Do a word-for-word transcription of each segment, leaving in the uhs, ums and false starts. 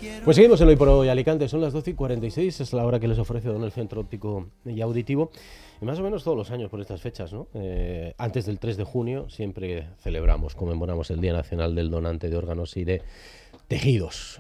Pues seguimos en Hoy por Hoy Alicante, son las doce y cuarenta y seis, es la hora que les ofrece Don el Centro Óptico y Auditivo, y más o menos todos los años por estas fechas, ¿no? Eh, antes del tres de junio siempre celebramos, conmemoramos el Día Nacional del Donante de Órganos y de Tejidos.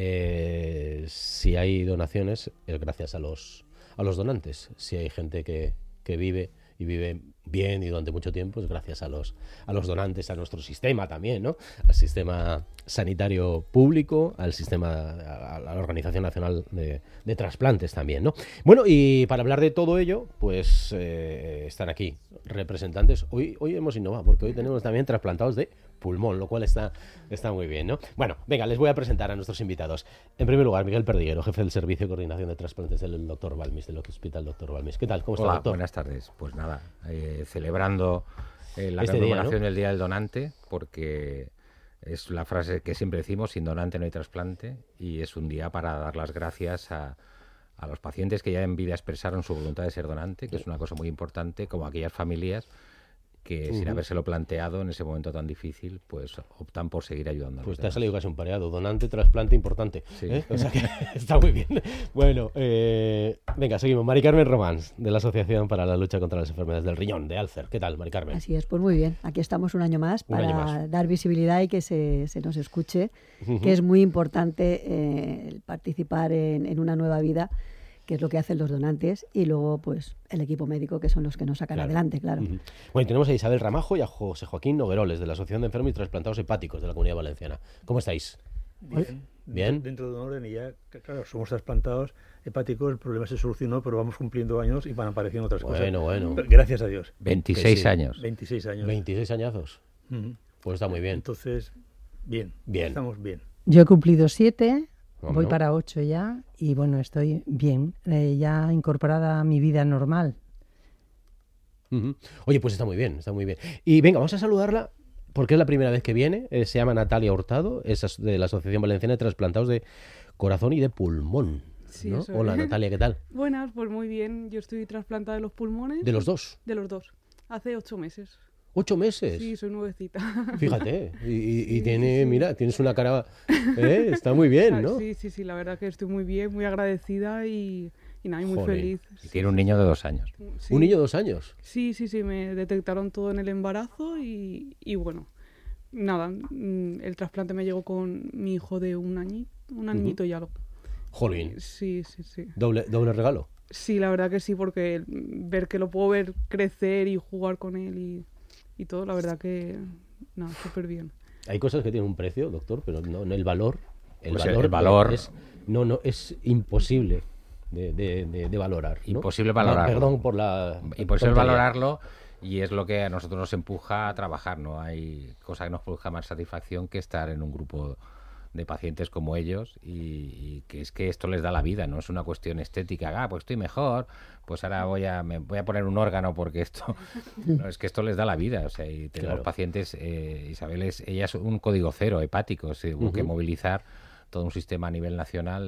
Eh, si hay donaciones, es gracias a los, a los donantes. Si hay gente que, que vive y vive bien y durante mucho tiempo, es gracias a los, a los donantes, a nuestro sistema también, ¿no? Al sistema sanitario público, al sistema, a la Organización Nacional de, de Trasplantes también, ¿no? Bueno, y para hablar de todo ello, pues eh, están aquí representantes. Hoy, hoy hemos innovado, porque hoy tenemos también trasplantados de pulmón, lo cual está, está muy bien, ¿no? Bueno, venga, les voy a presentar a nuestros invitados. En primer lugar, Miguel Perdiguero, jefe del Servicio de Coordinación de Trasplantes del doctor Balmis, del Hospital doctor Balmis. ¿Qué tal? ¿Cómo está, Hola, doctor? buenas tardes. Pues nada, eh, celebrando eh, la Este conmemoración día, ¿no? del Día del Donante, porque es la frase que siempre decimos, sin donante no hay trasplante, y es un día para dar las gracias a, a los pacientes que ya en vida expresaron su voluntad de ser donante, que es una cosa muy importante, como aquellas familias que Uh-huh. sin habérselo planteado en ese momento tan difícil, pues optan por seguir ayudando a los Pues te ha demás. salido casi un pareado, donante, trasplante importante. Sí. ¿Eh? O sea que está muy bien. Bueno, eh, venga, seguimos. Mari Carmen Román, de la Asociación para la Lucha contra las Enfermedades del Riñón, de Alcer. ¿Qué tal, Mari Carmen? Así es, pues muy bien. Aquí estamos un año más Un para año más. dar visibilidad y que se, se nos escuche, Uh-huh. que es muy importante eh, el participar en, en una nueva vida, que es lo que hacen los donantes, y luego pues el equipo médico, que son los que nos sacan Claro. adelante, claro. Uh-huh. Bueno, y tenemos a Isabel Ramajo y a José Joaquín Nogueroles, de la Asociación de Enfermos y Trasplantados Hepáticos de la Comunidad Valenciana. ¿Cómo estáis? Bien, Bien. Dentro de un orden, y ya, claro, somos trasplantados hepáticos, el problema se solucionó, pero vamos cumpliendo años y van apareciendo otras Bueno, cosas. bueno. Pero gracias a Dios. veintiséis Que sí. años. veintiséis años. veintiséis añazos. Ujú. Pues está muy bien. Entonces, bien. Bien. Estamos bien. Yo he cumplido siete, Bueno. voy para ocho ya y bueno, estoy bien, eh, ya incorporada a mi vida normal. Uh-huh. Oye, pues está muy bien, está muy bien. Y venga, vamos a saludarla porque es la primera vez que viene. Eh, se llama Natalia Hurtado, es as- de la Asociación Valenciana de Trasplantados de Corazón y de Pulmón. Sí, ¿no? eso es. Hola, Natalia, ¿qué tal? Buenas, pues muy bien. Yo estoy trasplantada de los pulmones. De los dos. De los dos. Hace ocho meses. Ocho meses. Sí, soy nuevecita. Fíjate. Y, y- y Sí, tiene, sí, sí. mira, tienes una cara. ¿eh? Está muy bien, ¿no? Sí, sí, sí, la verdad que estoy muy bien, muy agradecida y, y nada, y muy Jolín. feliz. Y tiene un niño de dos años. Sí. Un niño de dos años. Sí, sí, sí, me detectaron todo en el embarazo y, y bueno, nada, mm, el trasplante me llegó con mi hijo de un añito, un añito y algo. Jolín. Sí, sí, sí. Doble, doble regalo. Sí, la verdad que sí, porque mm, ver que lo puedo ver crecer y jugar con él y, y todo, la verdad que, nada, súper bien. Hay cosas que tienen un precio, doctor, pero no, no el valor. El Pues valor, el valor- es, no, no, es imposible de, de- de- de valorar, ¿no? Imposible Ah, valorarlo. Perdón por la. Imposible tontería. valorarlo, y es lo que a nosotros nos empuja a trabajar. No hay cosa que nos produzca más satisfacción que estar en un grupo de pacientes como ellos, y, y que es que esto les da la vida, no es una cuestión estética. Ah, pues estoy mejor, pues ahora voy a me voy a poner un órgano porque esto no, es que esto les da la vida. O sea, y tenemos Claro. pacientes, eh, Isabel es ella es un código cero hepático, se hubo que Ujú. movilizar todo un sistema a nivel nacional